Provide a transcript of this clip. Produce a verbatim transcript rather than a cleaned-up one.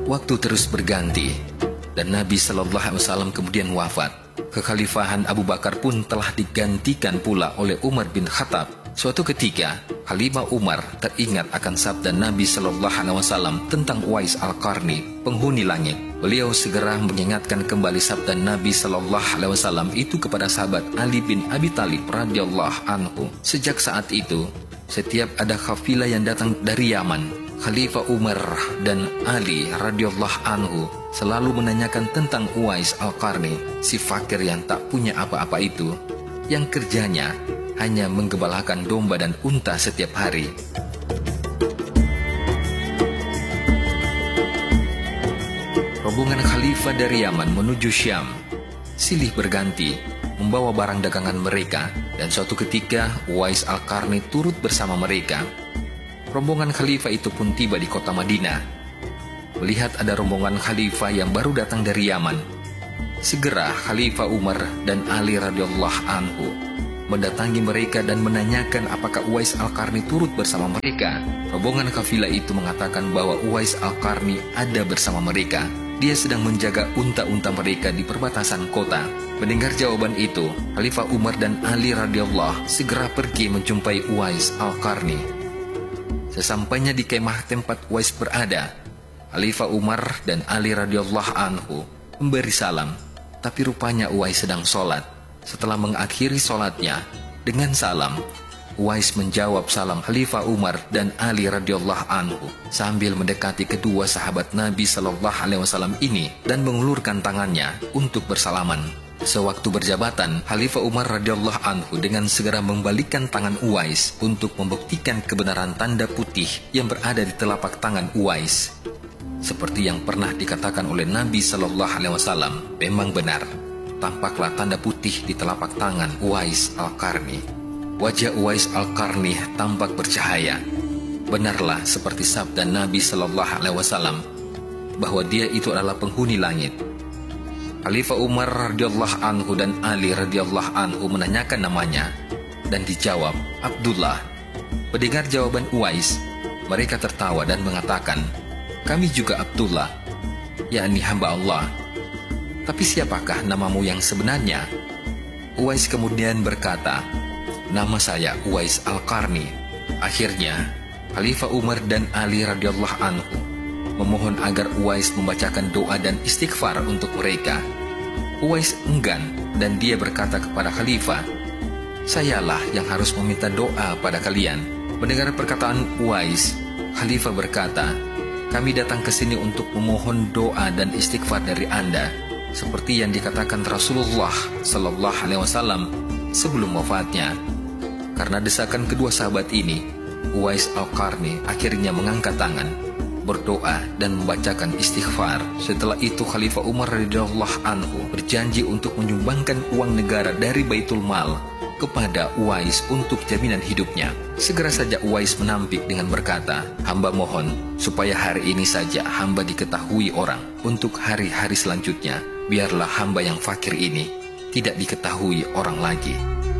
Waktu terus berganti, dan Nabi Shallallahu Alaihi Wasallam kemudian wafat. Kekhalifahan Abu Bakar pun telah digantikan pula oleh Umar bin Khattab. Suatu ketika, Khalifah Umar teringat akan sabda Nabi Shallallahu Alaihi Wasallam tentang Uwais Al-Qarni, penghuni langit. Beliau segera mengingatkan kembali sabda Nabi Shallallahu Alaihi Wasallam itu kepada sahabat Ali bin Abi Thalib radhiyallahu anhu. Sejak saat itu, setiap ada kafilah yang datang dari Yaman, Khalifah Umar dan Ali radhiyallahu anhu selalu menanyakan tentang Uwais Al-Qarni, si fakir yang tak punya apa-apa itu, yang kerjanya hanya menggembalakan domba dan unta setiap hari. Rombongan khalifah dari Yaman menuju Syam silih berganti membawa barang dagangan mereka, dan suatu ketika Uwais Al-Qarni turut bersama mereka. Rombongan khalifah itu pun tiba di kota Madinah. Melihat ada rombongan khalifah yang baru datang dari Yaman, segera Khalifah Umar dan Ali radhiyallahu anhu mendatangi mereka dan menanyakan apakah Uwais Al-Qarni turut bersama mereka. Rombongan kafilah itu mengatakan bahwa Uwais Al-Qarni ada bersama mereka. Dia sedang menjaga unta-unta mereka di perbatasan kota. Mendengar jawaban itu, Khalifah Umar dan Ali radhiyallahu segera pergi menjumpai Uwais Al-Qarni. Sesampainya di kemah tempat Uwais berada, Khalifah Umar dan Ali radhiyallahu anhu memberi salam, tapi rupanya Uwais sedang sholat. Setelah mengakhiri sholatnya dengan salam, Uwais menjawab salam Khalifah Umar dan Ali radhiyallahu anhu sambil mendekati kedua sahabat Nabi Shallallahu Alaihi Wasallam ini dan mengulurkan tangannya untuk bersalaman. Sewaktu berjabatan, Khalifah Umar radhiyallahu anhu dengan segera membalikkan tangan Uwais untuk membuktikan kebenaran tanda putih yang berada di telapak tangan Uwais. Seperti yang pernah dikatakan oleh Nabi Shallallahu Alaihi Wasallam, memang benar, tampaklah tanda putih di telapak tangan Uwais Al-Qarni. Wajah Uwais Al-Qarni tampak bercahaya. Benarlah seperti sabda Nabi Shallallahu Alaihi Wasallam bahwa dia itu adalah penghuni langit. Khalifah Umar radhiyallahu anhu dan Ali radhiyallahu anhu menanyakan namanya dan dijawab Abdullah. Mendengar jawaban Uwais, mereka tertawa dan mengatakan, "Kami juga Abdullah, yakni hamba Allah. Tapi siapakah namamu yang sebenarnya?" Uwais kemudian berkata, "Nama saya Uwais Al-Qarni." Akhirnya, Khalifah Umar dan Ali radhiyallahu anhu memohon agar Uwais membacakan doa dan istighfar untuk mereka. Uwais enggan dan dia berkata kepada Khalifah, "Sayalah yang harus meminta doa pada kalian." Mendengar perkataan Uwais, Khalifah berkata, "Kami datang ke sini untuk memohon doa dan istighfar dari Anda, seperti yang dikatakan Rasulullah Sallallahu Alaihi Wasallam sebelum wafatnya." Karena desakan kedua sahabat ini, Uwais Al-Qarni akhirnya mengangkat tangan, berdoa dan membacakan istighfar. Setelah itu Khalifah Umar radhiyallahu anhu berjanji untuk menyumbangkan uang negara dari Baitul Mal kepada Uwais untuk jaminan hidupnya. Segera saja Uwais menampik dengan berkata, "Hamba mohon supaya hari ini saja hamba diketahui orang. Untuk hari-hari selanjutnya biarlah hamba yang fakir ini tidak diketahui orang lagi."